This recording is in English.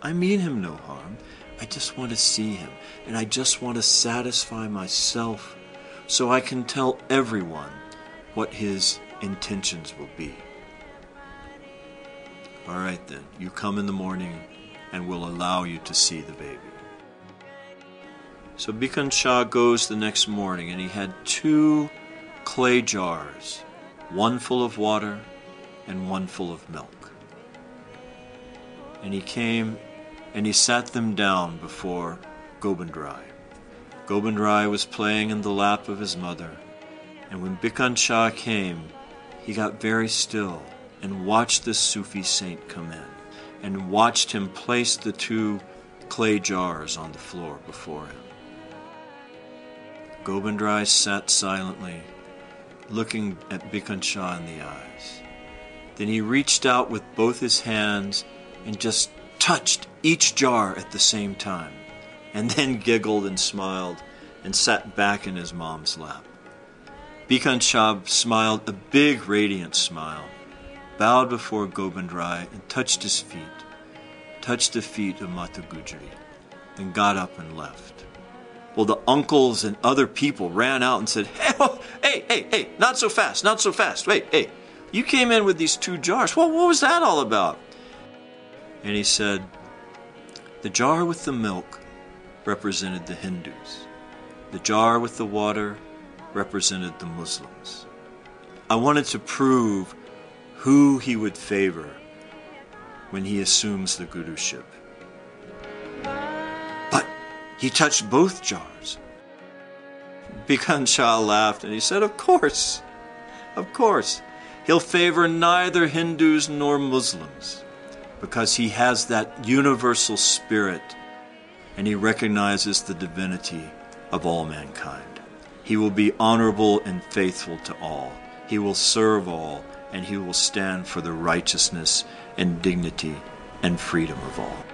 I mean him no harm. I just want to see him, and I just want to satisfy myself so I can tell everyone what his intentions will be. All right then, you come in the morning and we'll allow you to see the baby. So Bhikan Shah goes the next morning, and he had 2 clay jars, one full of water and one full of milk. And he came and he sat them down before Gobind Rai. Gobind Rai was playing in the lap of his mother, and when Bhikan Shah came, he got very still and watched the Sufi saint come in, and watched him place the 2 clay jars on the floor before him. Gobind Rai sat silently, looking at Bhikan Shah in the eyes. Then he reached out with both his hands and just touched each jar at the same time, and then giggled and smiled and sat back in his mom's lap. Bhikan Shah smiled a big radiant smile, bowed before Gobind Rai and touched his feet, touched the feet of Mata Gujari, then got up and left. Well, the uncles and other people ran out and said, hey, not so fast, not so fast. Wait, hey, you came in with these 2 jars. Well, what was that all about? And he said, the jar with the milk represented the Hindus. The jar with the water represented the Muslims. I wanted to prove who he would favor when he assumes the guruship. But he touched both jars. Bhikan Shah laughed and he said, of course. He'll favor neither Hindus nor Muslims because he has that universal spirit and he recognizes the divinity of all mankind. He will be honorable and faithful to all. He will serve all, and he will stand for the righteousness and dignity and freedom of all.